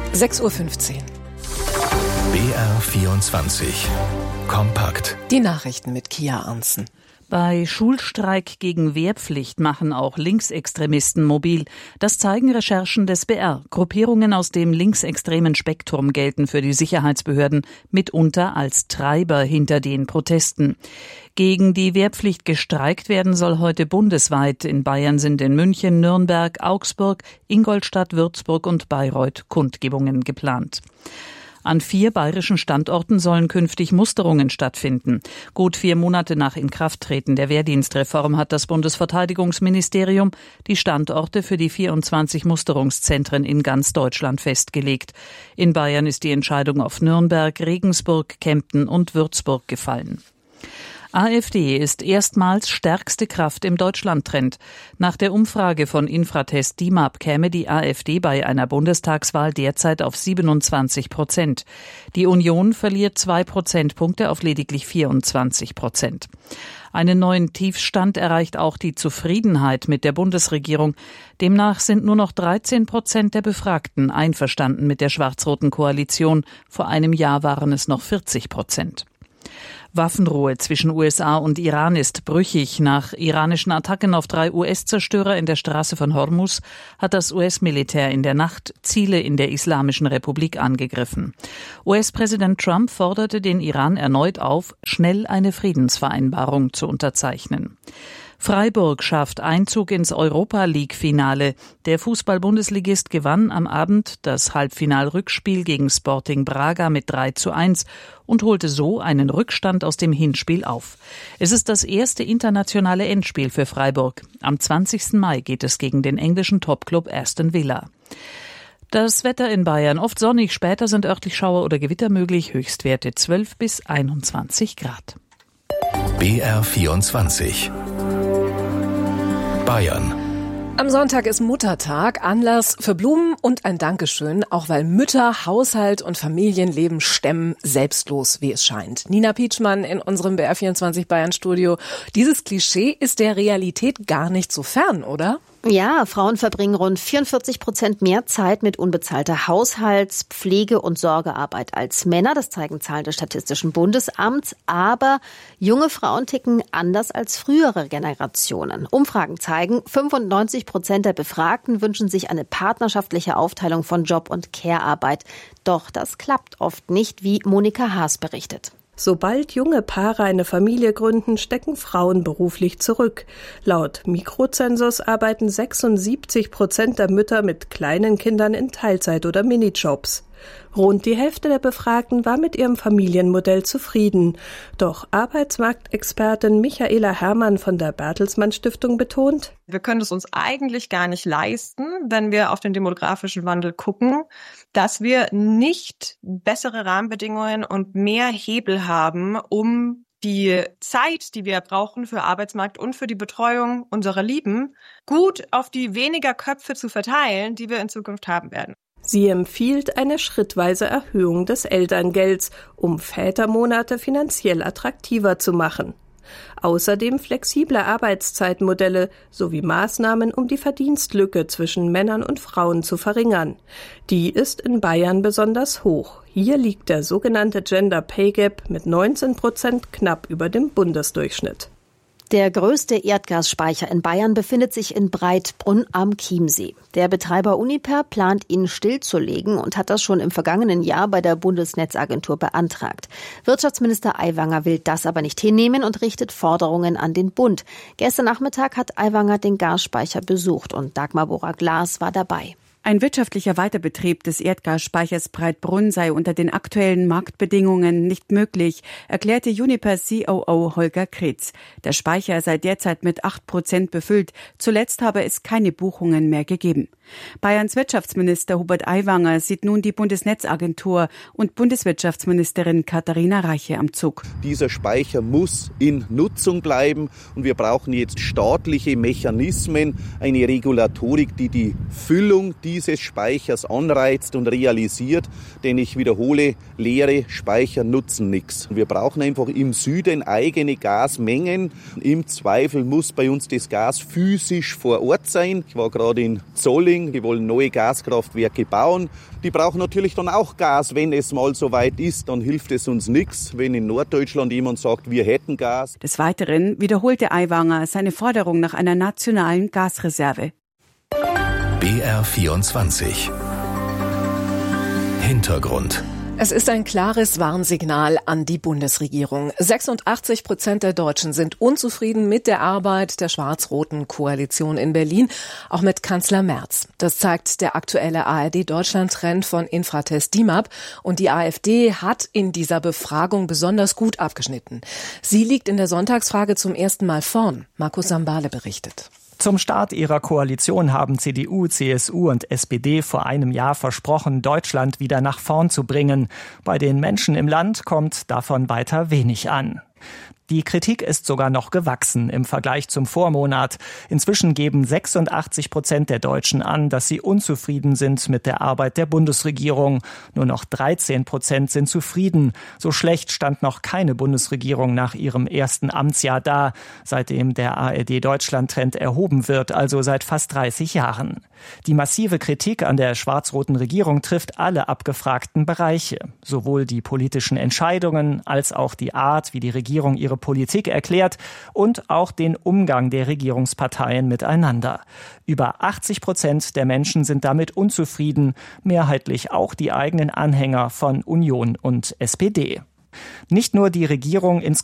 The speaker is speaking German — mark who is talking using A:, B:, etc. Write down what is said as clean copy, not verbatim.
A: 6:15 Uhr.
B: BR24 Kompakt.
A: Die Nachrichten mit Kia Arntzen.
C: Bei Schulstreik gegen Wehrpflicht machen auch Linksextremisten mobil. Das zeigen Recherchen des BR. Gruppierungen aus dem linksextremen Spektrum gelten für die Sicherheitsbehörden mitunter als Treiber hinter den Protesten. Gegen die Wehrpflicht gestreikt werden soll heute bundesweit. In Bayern sind in München, Nürnberg, Augsburg, Ingolstadt, Würzburg und Bayreuth Kundgebungen geplant. An 4 bayerischen Standorten sollen künftig Musterungen stattfinden. Gut 4 Monate nach Inkrafttreten der Wehrdienstreform hat das Bundesverteidigungsministerium die Standorte für die 24 Musterungszentren in ganz Deutschland festgelegt. In Bayern ist die Entscheidung auf Nürnberg, Regensburg, Kempten und Würzburg gefallen. AfD ist erstmals stärkste Kraft im Deutschlandtrend. Nach der Umfrage von Infratest DIMAP käme die AfD bei einer Bundestagswahl derzeit auf 27%. Die Union verliert 2 Prozentpunkte auf lediglich 24%. Einen neuen Tiefstand erreicht auch die Zufriedenheit mit der Bundesregierung. Demnach sind nur noch 13% der Befragten einverstanden mit der schwarz-roten Koalition. Vor einem Jahr waren es noch 40%. Waffenruhe zwischen USA und Iran ist brüchig. Nach iranischen Attacken auf 3 US-Zerstörer in der Straße von Hormuz hat das US-Militär in der Nacht Ziele in der Islamischen Republik angegriffen. US-Präsident Trump forderte den Iran erneut auf, schnell eine Friedensvereinbarung zu unterzeichnen. Freiburg schafft Einzug ins Europa-League-Finale. Der Fußball-Bundesligist gewann am Abend das Halbfinal-Rückspiel gegen Sporting Braga mit 3:1 und holte so einen Rückstand aus dem Hinspiel auf. Es ist das erste internationale Endspiel für Freiburg. Am 20. Mai geht es gegen den englischen Topclub Aston Villa. Das Wetter in Bayern oft sonnig, später sind örtlich Schauer oder Gewitter möglich, Höchstwerte 12 bis 21 Grad.
B: BR24 Bayern.
A: Am Sonntag ist Muttertag, Anlass für Blumen und ein Dankeschön, auch weil Mütter Haushalt und Familienleben stemmen, selbstlos, wie es scheint. Nina Pietschmann in unserem BR24 Bayern-Studio. Dieses Klischee ist der Realität gar nicht so fern, oder?
D: Ja, Frauen verbringen rund 44% mehr Zeit mit unbezahlter Haushalts-, Pflege- und Sorgearbeit als Männer. Das zeigen Zahlen des Statistischen Bundesamts. Aber junge Frauen ticken anders als frühere Generationen. Umfragen zeigen, 95% der Befragten wünschen sich eine partnerschaftliche Aufteilung von Job- und Care-Arbeit. Doch das klappt oft nicht, wie Monika Haas berichtet.
E: Sobald junge Paare eine Familie gründen, stecken Frauen beruflich zurück. Laut Mikrozensus arbeiten 76% der Mütter mit kleinen Kindern in Teilzeit- oder Minijobs. Rund die Hälfte der Befragten war mit ihrem Familienmodell zufrieden. Doch Arbeitsmarktexpertin Michaela Herrmann von der Bertelsmann Stiftung betont:
F: Wir können es uns eigentlich gar nicht leisten, wenn wir auf den demografischen Wandel gucken, dass wir nicht bessere Rahmenbedingungen und mehr Hebel haben, um die Zeit, die wir brauchen für Arbeitsmarkt und für die Betreuung unserer Lieben, gut auf die weniger Köpfe zu verteilen, die wir in Zukunft haben werden.
E: Sie empfiehlt eine schrittweise Erhöhung des Elterngelds, um Vätermonate finanziell attraktiver zu machen. Außerdem flexible Arbeitszeitmodelle sowie Maßnahmen, um die Verdienstlücke zwischen Männern und Frauen zu verringern. Die ist in Bayern besonders hoch. Hier liegt der sogenannte Gender Pay Gap mit 19% knapp über dem Bundesdurchschnitt.
D: Der größte Erdgasspeicher in Bayern befindet sich in Breitbrunn am Chiemsee. Der Betreiber Uniper plant, ihn stillzulegen und hat das schon im vergangenen Jahr bei der Bundesnetzagentur beantragt. Wirtschaftsminister Aiwanger will das aber nicht hinnehmen und richtet Forderungen an den Bund. Gestern Nachmittag hat Aiwanger den Gasspeicher besucht und Dagmar Bora-Glas war dabei.
G: Ein wirtschaftlicher Weiterbetrieb des Erdgasspeichers Breitbrunn sei unter den aktuellen Marktbedingungen nicht möglich, erklärte Uniper COO Holger Kretz. Der Speicher sei derzeit mit 8% befüllt. Zuletzt habe es keine Buchungen mehr gegeben. Bayerns Wirtschaftsminister Hubert Aiwanger sieht nun die Bundesnetzagentur und Bundeswirtschaftsministerin Katharina Reiche am Zug.
H: Dieser Speicher muss in Nutzung bleiben und wir brauchen jetzt staatliche Mechanismen, eine Regulatorik, die die Füllung dieses Speichers anreizt und realisiert, denn ich wiederhole, leere Speicher nutzen nichts. Wir brauchen einfach im Süden eigene Gasmengen. Im Zweifel muss bei uns das Gas physisch vor Ort sein. Ich war gerade in Zolling Frühling, die wollen neue Gaskraftwerke bauen. Die brauchen natürlich dann auch Gas, wenn es mal so weit ist. Dann hilft es uns nichts, wenn in Norddeutschland jemand sagt, wir hätten Gas.
G: Des Weiteren wiederholte Aiwanger seine Forderung nach einer nationalen Gasreserve.
B: BR24 Hintergrund.
A: Es ist ein klares Warnsignal an die Bundesregierung. 86% der Deutschen sind unzufrieden mit der Arbeit der schwarz-roten Koalition in Berlin, auch mit Kanzler Merz. Das zeigt der aktuelle ARD-Deutschland-Trend von Infratest DIMAP. Und die AfD hat in dieser Befragung besonders gut abgeschnitten. Sie liegt in der Sonntagsfrage zum ersten Mal vorn. Markus Sambale berichtet.
I: Zum Start ihrer Koalition haben CDU, CSU und SPD vor einem Jahr versprochen, Deutschland wieder nach vorn zu bringen. Bei den Menschen im Land kommt davon weiter wenig an. Die Kritik ist sogar noch gewachsen im Vergleich zum Vormonat. Inzwischen geben 86% der Deutschen an, dass sie unzufrieden sind mit der Arbeit der Bundesregierung. Nur noch 13% sind zufrieden. So schlecht stand noch keine Bundesregierung nach ihrem ersten Amtsjahr da, seitdem der ARD-Deutschland-Trend erhoben wird, also seit fast 30 Jahren. Die massive Kritik an der schwarz-roten Regierung trifft alle abgefragten Bereiche. Sowohl die politischen Entscheidungen als auch die Art, wie die Regierung ihre Politik erklärt und auch den Umgang der Regierungsparteien miteinander. Über 80% der Menschen sind damit unzufrieden, mehrheitlich auch die eigenen Anhänger von Union und SPD. Nicht nur die Regierung